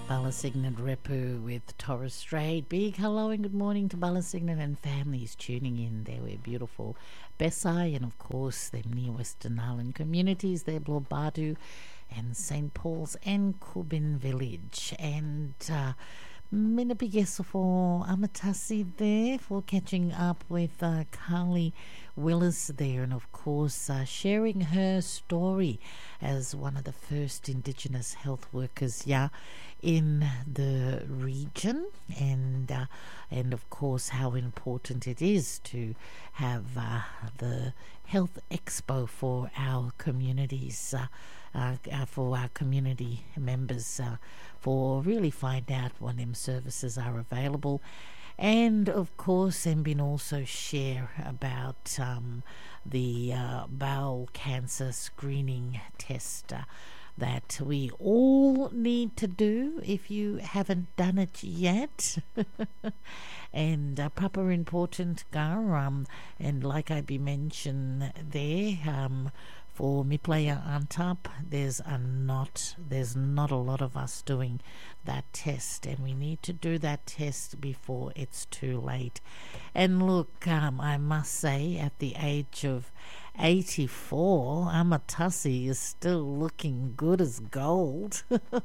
Balasignan Repu with Torres Strait. Big hello and good morning to Balasignan and families tuning in. There were beautiful Besai and of course them near Western Island communities there, Blobadu and St. Paul's and Kubin Village. And Minabigeso for Amatasi there for catching up with Carly Willis there, and of course sharing her story as one of the first Indigenous health workers in the region, and of course how important it is to have the health expo for our communities, for our community members, for really find out what them services are available. And of course, Embin also share about the bowel cancer screening test that we all need to do if you haven't done it yet. And proper important gar, and like I be mentioned there, for me player on top, there's not a lot of us doing that test, and we need to do that test before it's too late. And look, I must say, at the age of 84, Amatasi is still looking good as gold.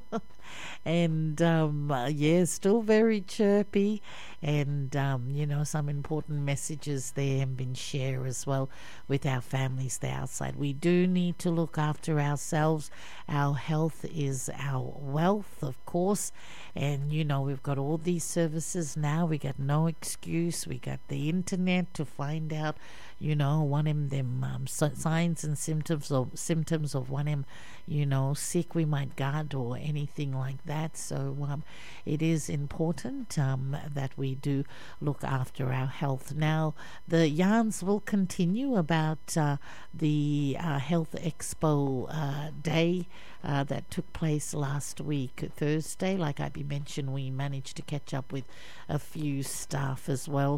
And still very chirpy, and some important messages there have been shared as well with our families there outside. We do need to look after ourselves. Our health is our wealth, of course, and we've got all these services now. We got no excuse. We got the internet to find out one of them signs and symptoms of one of them sick we might got or anything like that. So it is important that we do look after our health. Now the yarns will continue about the Health Expo day that took place last week, Thursday. Like I mentioned, we managed to catch up with a few staff as well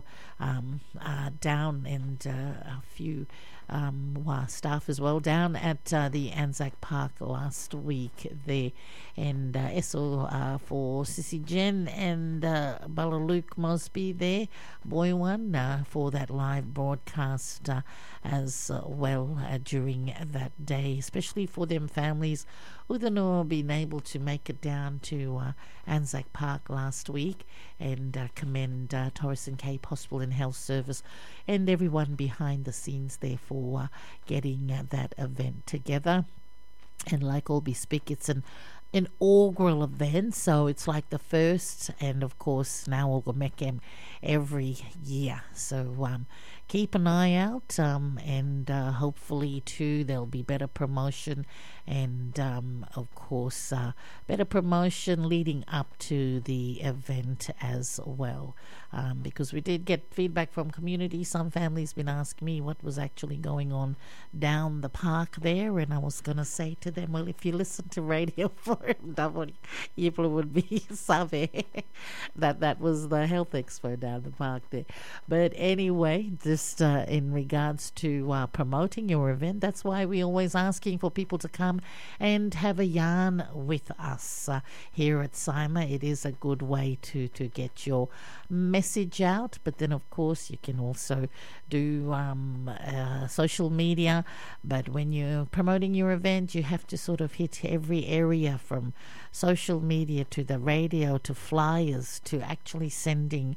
down, and a few staff as well down at the Anzac Park last week there. And eso for Sissy Jen and Balaluke Mosby there, boy one, for that live broadcast as well during that day, especially for them families who don't know been able to make it down to Anzac Park last week, and commend Torres and Cape Hospital and Health Service and everyone behind the scenes there for getting that event together. And like Albi speak, it's an inaugural event, so it's like the first, and of course now we'll go make them every year. So keep an eye out, and hopefully too there'll be better promotion, and of course better promotion leading up to the event as well, because we did get feedback from community. Some families been asking me what was actually going on down the park there, and I was going to say to them, well, if you listen to Radio 4MW, you would be savvy that was the Health Expo down the park there. But anyway, just in regards to promoting your event, that's why we're always asking for people to come and have a yarn with us here at SIMA. It is a good way to get your message out, but then of course you can also do social media. But when you're promoting your event, you have to sort of hit every area, from social media to the radio to flyers to actually sending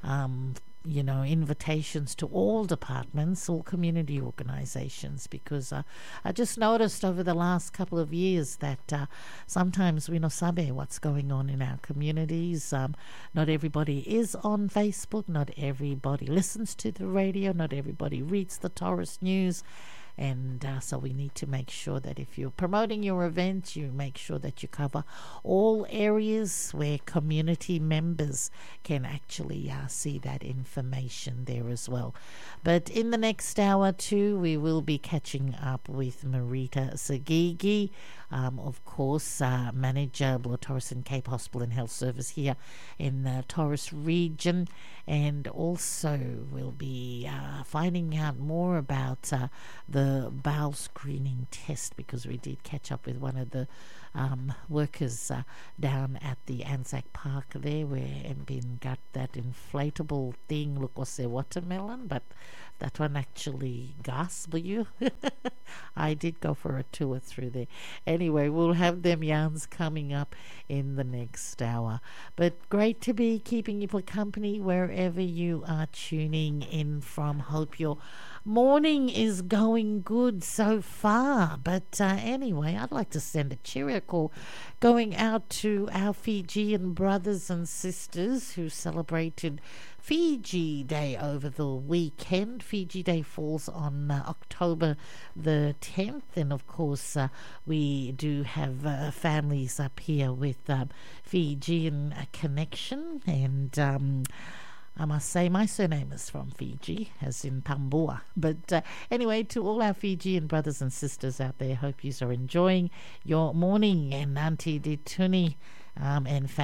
invitations to all departments, all community organizations, because I just noticed over the last couple of years that sometimes we no sabe what's going on in our communities. Not everybody is on Facebook, not everybody listens to the radio, not everybody reads the Torres News. And so we need to make sure that if you're promoting your event, you make sure that you cover all areas where community members can actually see that information there as well. But in the next hour too, we will be catching up with Marita Sagigi, of course, manager Torres and Cape Hospital and Health Service here in the Torres region, and also we'll be finding out more about the bowel screening test, because we did catch up with one of the workers down at the Anzac Park there, where been got that inflatable thing. Look, was there watermelon, but that one actually gasped you. I did go for a tour through there. Anyway, we'll have them yarns coming up in the next hour. But great to be keeping you for company wherever you are tuning in from. Hope your morning is going good so far. But anyway, I'd like to send a cheerio call going out to our Fijian brothers and sisters who celebrated Fiji Day over the weekend. Fiji Day falls on October the 10th, and of course we do have families up here with Fijian connection, and I must say my surname is from Fiji, as in Tambua. But anyway, to all our Fijian brothers and sisters out there, hope you are enjoying your morning, and Auntie Dituni and